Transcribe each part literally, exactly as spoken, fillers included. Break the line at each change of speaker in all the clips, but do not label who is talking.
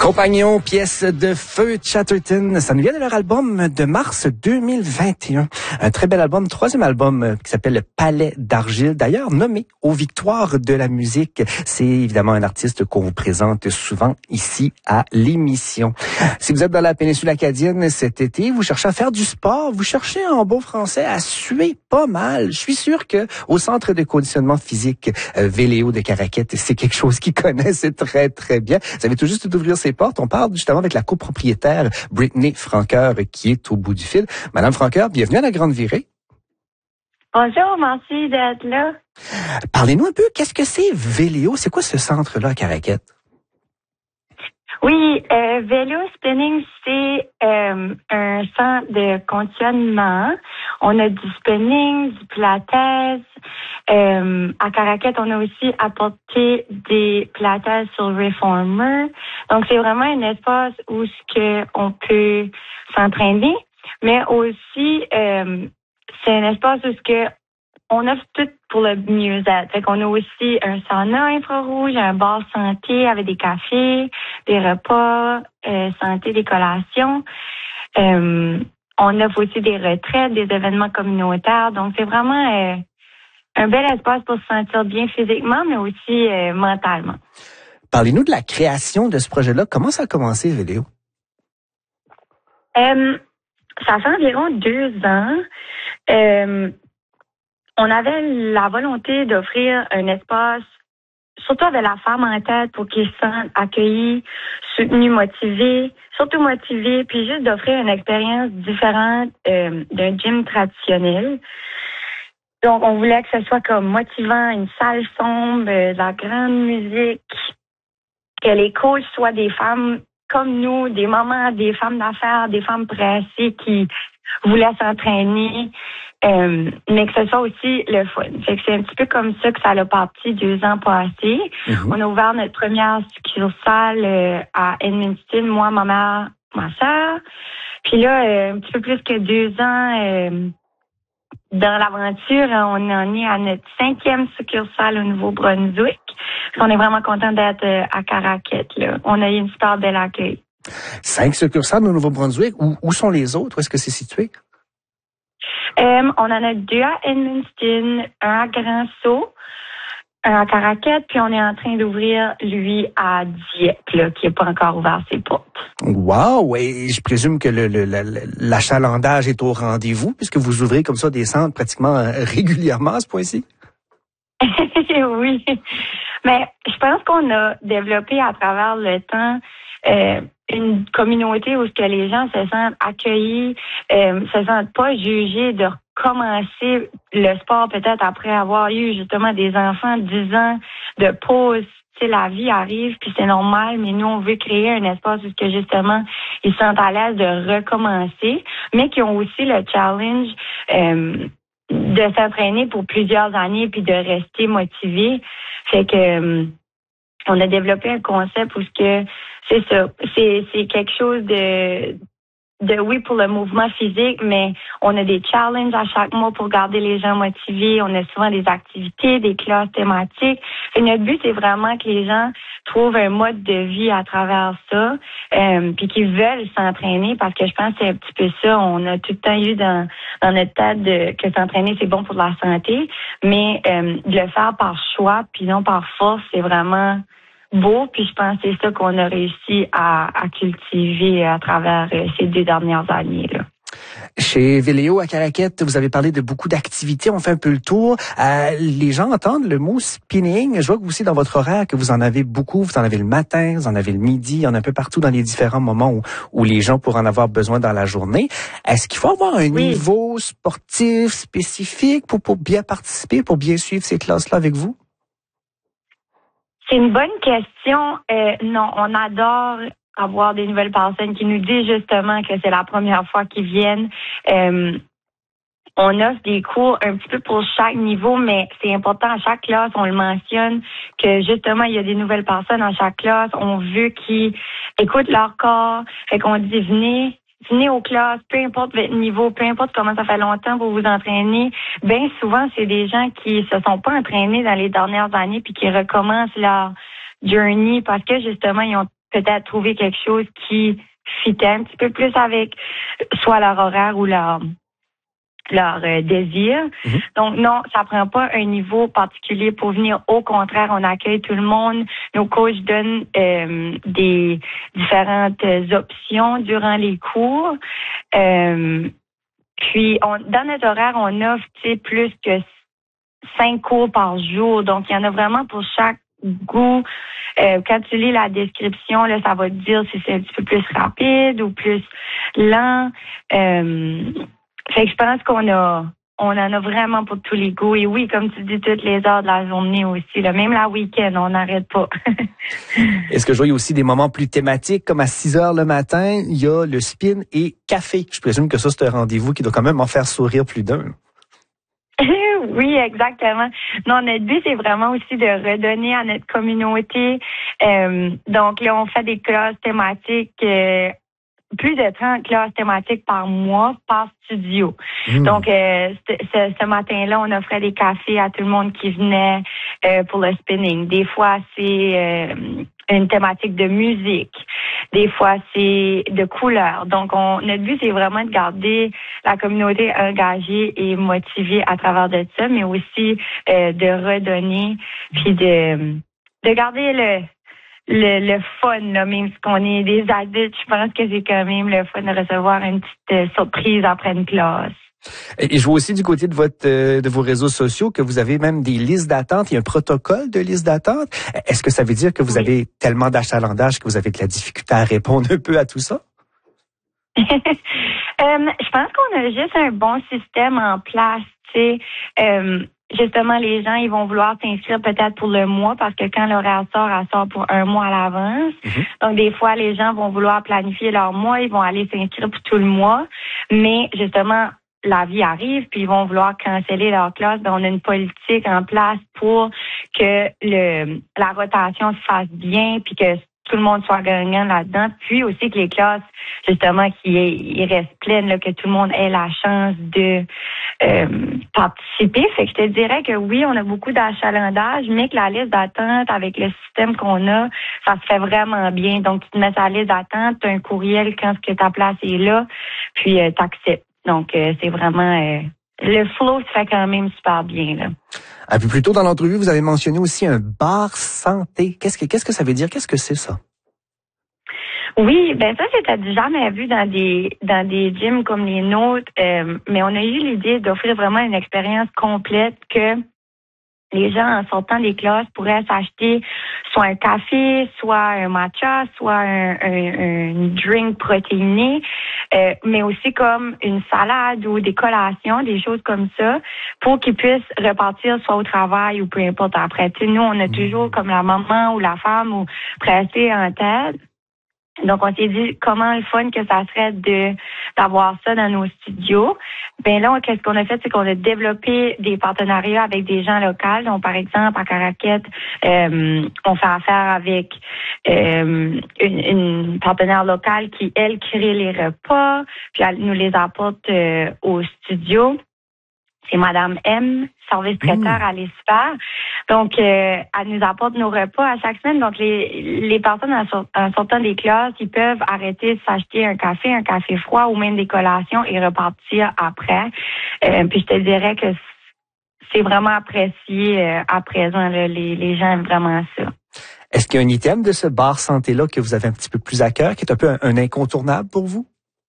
Compagnon, pièce de Feu Chatterton, ça nous vient de leur album de mars deux mille vingt et un. Un très bel album, troisième album qui s'appelle Palais d'argile, d'ailleurs nommé aux victoires de la musique. C'est évidemment un artiste qu'on vous présente souvent ici à l'émission. Si vous êtes dans la péninsule acadienne cet été, vous cherchez à faire du sport, vous cherchez en beau français à suer pas mal. Je suis sûr que au centre de conditionnement physique euh, Véléo de Caraquette, c'est quelque chose qu'ils connaissent très très bien. Ça vient tout juste d'ouvrir ses portes. On parle justement avec la copropriétaire Brittany Franqueur qui est au bout du fil. Madame Franqueur, bienvenue à la Grande Virée.
Bonjour, merci d'être là.
Parlez-nous un peu, qu'est-ce que c'est Véléo? C'est quoi ce centre-là à Caraquette?
Oui, euh, Vélo Spinning, c'est euh, un centre de conditionnement. On a du spinning, du pilates. Euh, à Caraquette, on a aussi apporté des pilates sur Reformer. Donc, c'est vraiment un espace où ce que on peut s'entraîner, mais aussi euh, c'est un espace où ce que on offre tout pour le mieux-être. Fait qu'on a aussi un sauna infrarouge, un bar santé avec des cafés, des repas, euh, santé, des collations. Euh, on offre aussi des retraites, des événements communautaires. Donc, c'est vraiment euh, un bel espace pour se sentir bien physiquement, mais aussi euh, mentalement.
Parlez-nous de la création de ce projet-là. Comment ça a commencé, Véléo?
Euh, ça fait environ deux ans. Euh, On avait la volonté d'offrir un espace, surtout avec la femme en tête, pour qu'ils se sentent accueillis, soutenus, motivés, surtout motivés, puis juste d'offrir une expérience différente euh, d'un gym traditionnel. Donc, on voulait que ce soit comme motivant, une salle sombre, euh, de la grande musique, que les coachs soient des femmes comme nous, des mamans, des femmes d'affaires, des femmes pressées qui voulaient s'entraîner. Euh, mais que ce soit aussi le fun. Fait que c'est un petit peu comme ça que ça a parti deux ans passés. Mm-hmm. On a ouvert notre première succursale euh, à Edmundston, moi, ma mère, ma soeur. Puis là, euh, un petit peu plus que deux ans euh, dans l'aventure, on en est à notre cinquième succursale au Nouveau-Brunswick. On est vraiment content d'être euh, à Caraquette, là. On a eu une super belle accueil.
Cinq succursales au Nouveau-Brunswick. Où, où sont les autres? Où est-ce que c'est situé?
Euh, on en a deux à Edmundston, un à Grand-Sault, un à Caraquette, puis on est en train d'ouvrir, lui, à Dieppe, là, qui n'a pas encore ouvert ses portes.
Wow! Et je présume que le, le, l'achalandage est au rendez-vous, puisque vous ouvrez comme ça des centres pratiquement régulièrement à ce point-ci?
Oui. Mais je pense qu'on a développé à travers le temps euh, une communauté où ce que les gens se sentent accueillis, euh, se sentent pas jugés de recommencer le sport peut-être après avoir eu justement des enfants, dix ans de pause. Tu sais, la vie arrive puis c'est normal, mais nous on veut créer un espace où ce que justement ils se sentent à l'aise de recommencer, mais qui ont aussi le challenge euh, de s'entraîner pour plusieurs années puis de rester motivés. Fait que euh, on a développé un concept où ce que c'est ça, c'est c'est quelque chose de de oui pour le mouvement physique, mais on a des challenges à chaque mois pour garder les gens motivés. On a souvent des activités, des classes thématiques. Et notre but, c'est vraiment que les gens trouvent un mode de vie à travers ça, euh, puis qu'ils veulent s'entraîner, parce que je pense que c'est un petit peu ça. On a tout le temps eu dans, dans notre tête de, que s'entraîner, c'est bon pour la santé, mais euh, de le faire par choix, puis non par force, c'est vraiment beau, puis je pense que c'est ça qu'on a réussi à, à cultiver à travers euh, ces deux dernières années, là.
Chez Véléo à Caraquette, vous avez parlé de beaucoup d'activités. On fait un peu le tour. Euh, les gens entendent le mot spinning. Je vois que vous aussi, dans votre horaire, que vous en avez beaucoup. Vous en avez le matin, vous en avez le midi. Il y en a un peu partout dans les différents moments où, où les gens pourraient en avoir besoin dans la journée. Est-ce qu'il faut avoir un oui. niveau sportif spécifique pour, pour bien participer, pour bien suivre ces classes-là avec vous?
C'est une bonne question. Euh, non, on adore avoir des nouvelles personnes qui nous disent justement que c'est la première fois qu'ils viennent. Euh, on offre des cours un petit peu pour chaque niveau, mais c'est important à chaque classe, on le mentionne, que justement, il y a des nouvelles personnes à chaque classe. On veut qu'ils écoutent leur corps. Fait qu'on dit, venez, venez aux classes, peu importe votre niveau, peu importe comment ça fait longtemps pour vous entraîner. Bien souvent, c'est des gens qui se sont pas entraînés dans les dernières années puis qui recommencent leur journey parce que justement, ils ont peut-être trouver quelque chose qui fitait un petit peu plus avec soit leur horaire ou leur leur euh, désir. Mm-hmm. Donc non, ça prend pas un niveau particulier pour venir. Au contraire, on accueille tout le monde. Nos coachs donnent euh, des différentes options durant les cours. Euh, puis on, dans notre horaire, on offre plus que cinq cours par jour. Donc il y en a vraiment pour chaque goût. Euh, quand tu lis la description, là, ça va te dire si c'est un petit peu plus rapide ou plus lent. Euh, Fait que je pense qu'on a, on en a vraiment pour tous les goûts. Et oui, comme tu dis, toutes les heures de la journée aussi. Là, même la week-end, on n'arrête pas.
Est-ce que je vois aussi des moments plus thématiques, comme à six heures le matin, il y a le spin et café. Je présume que ça, c'est un rendez-vous qui doit quand même en faire sourire plus d'un.
Oui, exactement. Non, notre but, c'est vraiment aussi de redonner à notre communauté. Euh, donc là, on fait des classes thématiques euh, plus de trente classes thématiques par mois par studio. Mmh. Donc, euh, ce, ce matin-là, on offrait des cafés à tout le monde qui venait euh, pour le spinning. Des fois, c'est euh, une thématique de musique. Des fois, c'est de couleurs. Donc, on, notre but, c'est vraiment de garder la communauté engagée et motivée à travers de ça, mais aussi euh, de redonner, puis de, de garder le Le, le fun, là, même si on est des adultes, je pense que c'est quand même le fun de recevoir une petite euh, surprise après une classe.
Et je vois aussi du côté de votre euh, de vos réseaux sociaux que vous avez même des listes d'attente. Il y a un protocole de liste d'attente. Est-ce que ça veut dire que vous oui. avez tellement d'achalandage que vous avez de la difficulté à répondre un peu à tout ça?
euh, je pense qu'on a juste un bon système en place, tu sais. Euh, Justement, les gens, ils vont vouloir s'inscrire peut-être pour le mois parce que quand l'horaire sort, elle sort pour un mois à l'avance. Mm-hmm. Donc, des fois, les gens vont vouloir planifier leur mois, ils vont aller s'inscrire pour tout le mois. Mais, justement, la vie arrive, puis ils vont vouloir canceller leur classe. Donc, on a une politique en place pour que le la rotation se fasse bien, puis que tout le monde soit gagnant là-dedans. Puis aussi que les classes, justement, qui restent pleines, là, que tout le monde ait la chance de euh, participer. Fait que je te dirais que oui, on a beaucoup d'achalandage, mais que la liste d'attente avec le système qu'on a, ça se fait vraiment bien. Donc, tu te mets sur la liste d'attente, tu as un courriel quand ce que ta place est là, puis euh, tu acceptes. Donc, euh, c'est vraiment... Euh, le flow se fait quand même super bien, là.
Un peu plus tôt dans l'entrevue, vous avez mentionné aussi un bar santé. Qu'est-ce que qu'est-ce que ça veut dire? Qu'est-ce que c'est ça?
Oui, ben ça, c'était jamais vu dans des dans des gyms comme les nôtres, euh, mais on a eu l'idée d'offrir vraiment une expérience complète que les gens, en sortant des classes, pourraient s'acheter soit un café, soit un matcha, soit un, un, un drink protéiné, euh, mais aussi comme une salade ou des collations, des choses comme ça, pour qu'ils puissent repartir soit au travail ou peu importe après. Tu sais, nous, on a toujours comme la maman ou la femme ou pressé en tête. Donc, on s'est dit comment le fun que ça serait de d'avoir ça dans nos studios. Ben là, qu'est-ce qu'on a fait, c'est qu'on a développé des partenariats avec des gens locaux. Donc, par exemple, à Caraquette, euh, on fait affaire avec euh, une, une partenaire locale qui, elle, crée les repas, puis elle nous les apporte euh, au studio. C'est Madame M, service traiteur, mmh. elle est super. Donc, euh, elle nous apporte nos repas à chaque semaine. Donc, les, les personnes en, sort, en sortant des classes, ils peuvent arrêter de s'acheter un café, un café froid ou même des collations et repartir après. Euh, puis, je te dirais que c'est vraiment apprécié euh, à présent. Là, les, les gens aiment vraiment ça.
Est-ce qu'il y a un item de ce bar santé-là que vous avez un petit peu plus à cœur, qui est un peu un, un incontournable pour vous?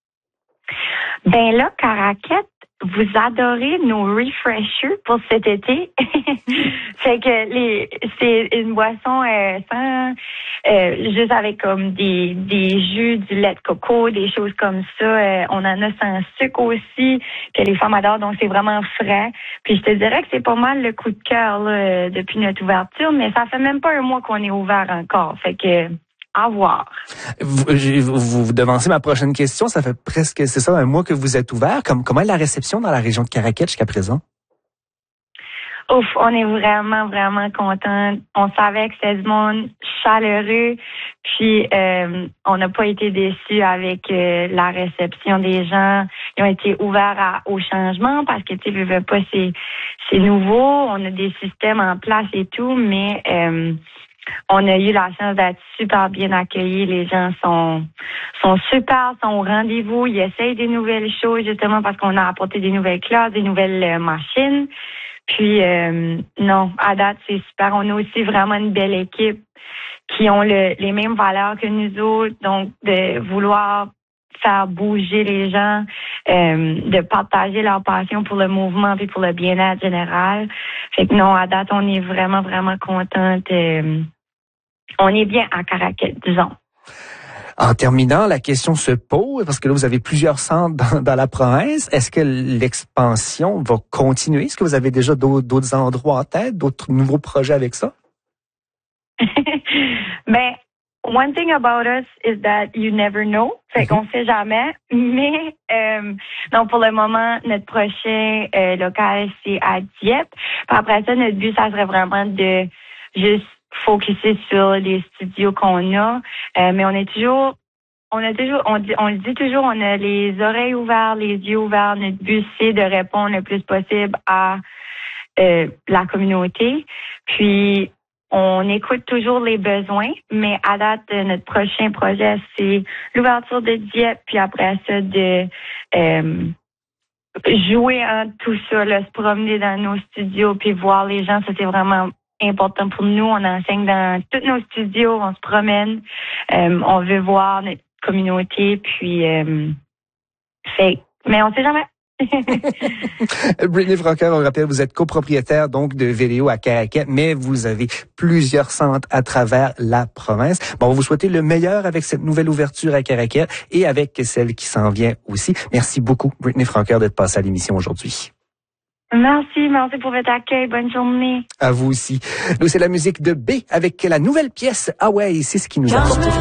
Ben là, Caraquette, vous adorez nos refreshers pour cet été. Fait que les c'est une boisson euh, sans euh, juste avec comme des des jus, du lait de coco, des choses comme ça. Euh, on en a sans sucre aussi que les femmes adorent, donc c'est vraiment frais. Puis je te dirais que c'est pas mal le coup de cœur là, depuis notre ouverture, mais ça fait même pas un mois qu'on est ouvert encore. Fait que à voir.
Vous, vous, vous devancez ma prochaine question. Ça fait presque, c'est ça, un mois que vous êtes ouvert. Comme, comment est la réception dans la région de Caraquette jusqu'à présent?
Ouf, on est vraiment, vraiment contents. On savait que c'était du monde chaleureux. Puis, euh, on n'a pas été déçus avec euh, la réception des gens. Ils ont été ouverts à, au changement parce que, tu sais, pas, c'est, c'est nouveau. On a des systèmes en place et tout, mais... Euh, on a eu la chance d'être super bien accueillis. Les gens sont sont super, sont au rendez-vous. Ils essayent des nouvelles choses justement parce qu'on a apporté des nouvelles classes, des nouvelles euh, machines. Puis euh, non, à date c'est super. On a aussi vraiment une belle équipe qui ont le, les mêmes valeurs que nous autres, donc de vouloir faire bouger les gens, euh, de partager leur passion pour le mouvement et pour le bien-être général. Fait que non, à date, on est vraiment, vraiment contente. Euh, on est bien à Caraquet, disons.
En terminant, la question se pose, parce que là, vous avez plusieurs centres dans, dans la province. Est-ce que l'expansion va continuer? Est-ce que vous avez déjà d'autres, d'autres endroits en tête, d'autres nouveaux projets avec ça?
Ben, one thing about us is that you never know. Fait qu'on sait jamais. Mais euh, non, pour le moment, notre prochain euh, local, c'est à Dieppe. Puis après ça, notre but, ça serait vraiment de juste focuser sur les studios qu'on a. Euh, mais on est toujours, on a toujours, on dit, on le dit toujours, on a les oreilles ouvertes, les yeux ouverts. Notre but, c'est de répondre le plus possible à euh, la communauté. Puis on écoute toujours les besoins, mais à date, notre prochain projet, c'est l'ouverture de Dieppe, puis après ça, de euh, jouer en tout ça, là, se promener dans nos studios, puis voir les gens. Ça, c'est vraiment important pour nous. On enseigne dans tous nos studios, on se promène, euh, on veut voir notre communauté, puis euh, fait, mais on sait jamais.
Brittany Francoeur, on rappelle, vous êtes copropriétaire donc de Véléo à Caraquet, mais vous avez plusieurs centres à travers la province. Bon, on va vous souhaiter le meilleur avec cette nouvelle ouverture à Caraquet et avec celle qui s'en vient aussi. Merci beaucoup, Brittany Francoeur, d'être passée à l'émission aujourd'hui.
Merci, merci pour votre accueil. Bonne journée.
À vous aussi. Nous, c'est la musique de B avec la nouvelle pièce Ah ouais, c'est ce qui nous apporte aujourd'hui.